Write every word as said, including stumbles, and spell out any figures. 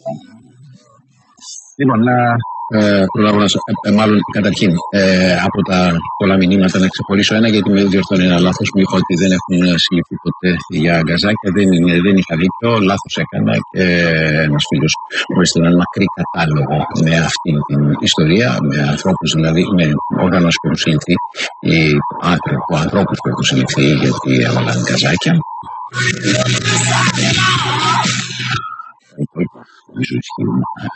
Λοιπόν, να ε, προλάβω να σα- ε, μάλλον καταρχήν ε, από τα πολλά μηνύματα να ξεχωρίσω ένα, γιατί με διορθώνει ένα λάθος. Μου είπα ότι δεν έχουν συλληφθεί ποτέ για γκαζάκια. Δεν, είναι, δεν είχα δίκιο, λάθος έκανα και ένας φίλος μου έστειλε ένα μακρύ κατάλογο με αυτή την ιστορία, με ανθρώπους δηλαδή, με οργανώσεις που έχουν συλληφθεί ή άτρε- από ανθρώπους που έχουν συλληφθεί γιατί έβαλαν γκαζάκια. Οι υπόλοιποι νομίζω ισχύουν.